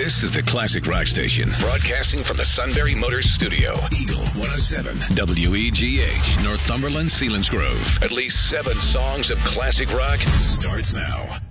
This is the Classic Rock Station, broadcasting from the Sunbury Motors Studio. Eagle 107, WEGH, Northumberland, Selinsgrove. At least 7 songs of classic rock starts now.